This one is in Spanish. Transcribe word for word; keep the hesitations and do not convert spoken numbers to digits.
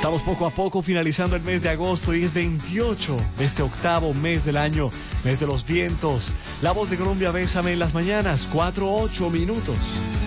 Estamos poco a poco finalizando el mes de agosto y es veintiocho de este octavo mes del año, mes de los vientos. La Voz de Colombia, Bésame en las mañanas, cuatro ocho minutos.